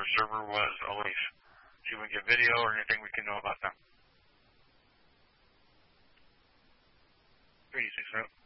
their server was, always see if we can get video or anything we can know about them. 360.